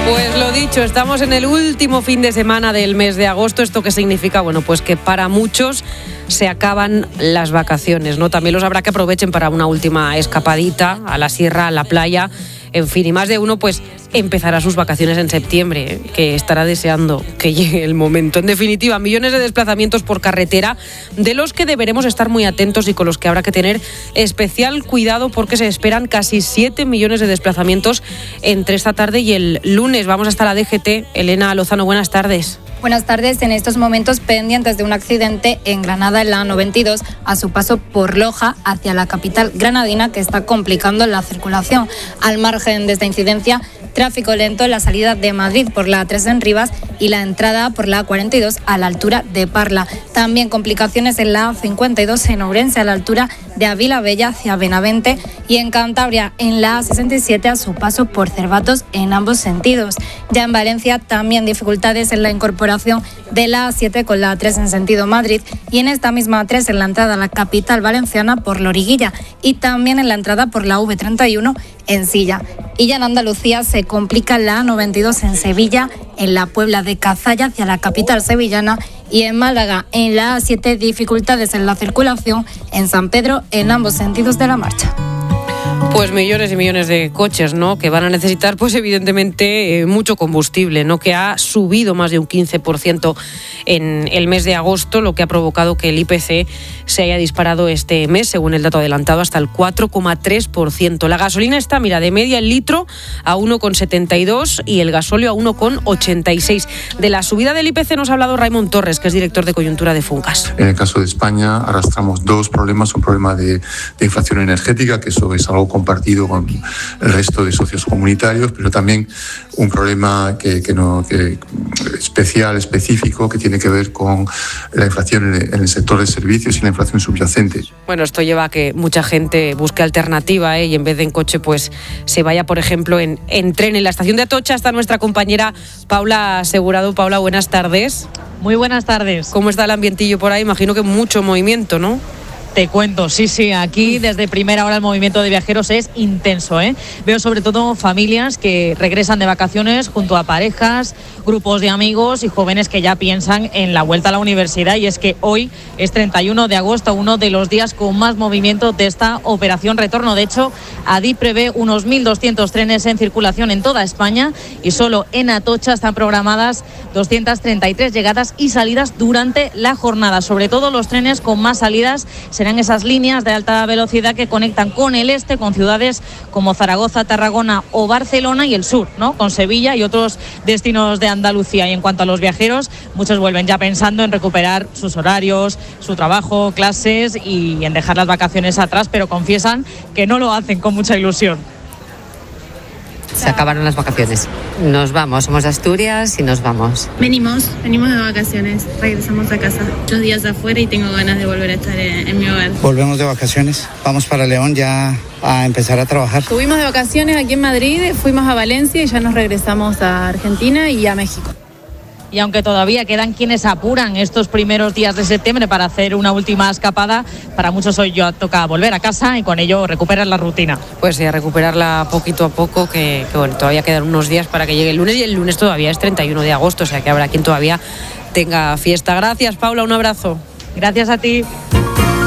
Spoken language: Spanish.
Pues lo dicho, estamos en el último fin de semana del mes de agosto. ¿Esto qué significa? Bueno, pues que para muchos se acaban las vacaciones, ¿no? También los habrá que aprovechen para una última escapadita a la sierra, a la playa, en fin, y más de uno pues empezará sus vacaciones en septiembre, que estará deseando que llegue el momento. En definitiva, millones de desplazamientos por carretera, de los que deberemos estar muy atentos y con los que habrá que tener especial cuidado, porque se esperan casi 7 millones de desplazamientos entre esta tarde y el lunes. Vamos hasta la DGT. Elena Lozano, buenas tardes. Buenas tardes. En estos momentos pendientes de un accidente en Granada, en la A92, a su paso por Loja hacia la capital granadina, que está complicando la circulación. Al margen de esta incidencia, tráfico lento en la salida de Madrid por la A3 en Rivas y la entrada por la A42 a la altura de Parla. También complicaciones en la A52 en Ourense a la altura de Avila Bella hacia Benavente, y en Cantabria en la A67 a su paso por Cervatos en ambos sentidos. Ya en Valencia también dificultades en la incorporación de la A7 con la A3 en sentido Madrid, y en esta misma A3 en la entrada a la capital valenciana por Loriguilla, y también en la entrada por la V31 en Silla. Y ya en Andalucía se complica la A92 en Sevilla, en la Puebla de Cazalla hacia la capital sevillana, y en Málaga en la A7 dificultades en la circulación en San Pedro en ambos sentidos de la marcha. Pues millones y millones de coches, ¿no?, que van a necesitar, pues evidentemente, mucho combustible, ¿no?, que ha subido más de un 15% en el mes de agosto, lo que ha provocado que el IPC se haya disparado este mes, según el dato adelantado, hasta el 4,3%. La gasolina está, mira, de media el litro a 1,72 y el gasóleo a 1,86. De la subida del IPC nos ha hablado Raimon Torres, que es director de coyuntura de Funcas. En el caso de España arrastramos dos problemas: un problema de inflación energética, que eso es algo compartido con el resto de socios comunitarios, pero también un problema que específico, que tiene que ver con la inflación en el sector de servicios y la inflación subyacente. Bueno, esto lleva a que mucha gente busque alternativa, y en vez de en coche, pues se vaya, por ejemplo, en tren. En la estación de Atocha está nuestra compañera Paula Asegurado. Paula, buenas tardes. Muy buenas tardes. ¿Cómo está el ambientillo por ahí? Imagino que mucho movimiento, ¿no? Te cuento, sí, aquí desde primera hora el movimiento de viajeros es intenso, ¿eh? Veo sobre todo familias que regresan de vacaciones junto a parejas, grupos de amigos y jóvenes que ya piensan en la vuelta a la universidad, y es que hoy es 31 de agosto, uno de los días con más movimiento de esta operación retorno. De hecho, Adif prevé unos 1.200 trenes en circulación en toda España, y solo en Atocha están programadas 233 llegadas y salidas durante la jornada. Sobre todo los trenes con más salidas serán esas líneas de alta velocidad que conectan con el este, con ciudades como Zaragoza, Tarragona o Barcelona, y el sur, ¿no?, con Sevilla y otros destinos de Andalucía. Y en cuanto a los viajeros, muchos vuelven ya pensando en recuperar sus horarios, su trabajo, clases y en dejar las vacaciones atrás, pero confiesan que no lo hacen con mucha ilusión. Se acabaron las vacaciones. Nos vamos, somos de Asturias y nos vamos. Venimos de vacaciones, regresamos a casa. Muchos días afuera y tengo ganas de volver a estar en mi hogar. Volvemos de vacaciones, vamos para León ya a empezar a trabajar. Estuvimos de vacaciones aquí en Madrid, fuimos a Valencia y ya nos regresamos a Argentina y a México. Y aunque todavía quedan quienes apuran estos primeros días de septiembre para hacer una última escapada, para muchos hoy ya toca volver a casa y con ello recuperar la rutina. Pues sí, a recuperarla poquito a poco, que bueno, todavía quedan unos días para que llegue el lunes, y el lunes todavía es 31 de agosto, o sea que habrá quien todavía tenga fiesta. Gracias, Paula, un abrazo. Gracias a ti.